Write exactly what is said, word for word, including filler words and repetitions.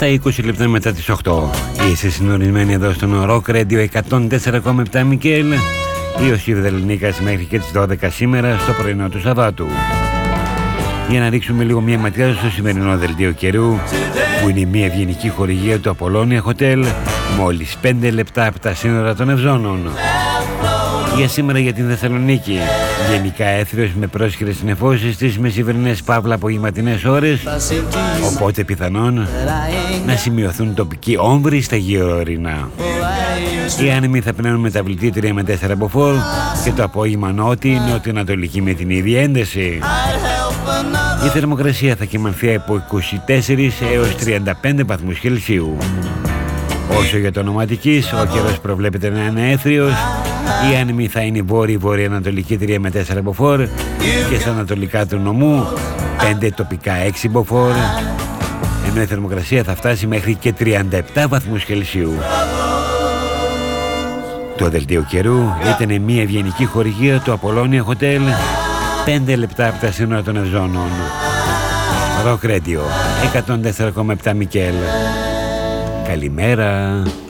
Στα είκοσι λεπτά μετά τις οκτώ είσαι συντονισμένη εδώ στον Rock Radio εκατόν τέσσερα κόμμα επτά Μικέλ. Ή ο Σιρδελνίκας μέχρι και τις δώδεκα σήμερα στο πρωινό του Σαββάτου. Για να ρίξουμε λίγο μια ματιά στο σημερινό δελτίο καιρού, που είναι μια ευγενική χορηγία του Απολώνια Hotel, μόλις πέντε λεπτά από τα σύνορα των Ευζώνων. Για σήμερα για την Θεσσαλονίκη, γενικά έθριος με πρόσχερες συννεφώσεις στις μεσημβρινές παύλα απογευματινές ώρες, οπότε πιθανόν να σημειωθούν τοπικοί όμβροι στα γεωορεινά. Οι άνεμοι θα πνέουν μεταβλητή τρία με τέσσερα μποφόρ και το απόγευμα νότι, νότιο-ανατολική με την ίδια ένταση. Η θερμοκρασία θα κυμανθεί από είκοσι τέσσερα έως τριάντα πέντε βαθμούς Κελσίου. Όσο για το ονοματικής, ο καιρός προβλέπεται να είναι έθριος. Οι άνεμοι θα είναι βόρειο-βορειοανατολική τρία με τέσσερα μποφόρ και στα ανατολικά του νομού πέντε τοπικά έξι μποφόρ, ενώ η θερμοκρασία θα φτάσει μέχρι και τριάντα επτά βαθμούς Κελσίου. Το δελτίο καιρού ήταν μια ευγενική χορηγία του Απολώνια Hotel, πέντε λεπτά από τα σύνορα των Ευζώνων. Rock Radio εκατόν τέσσερα κόμμα επτά Μικέλ. Καλημέρα.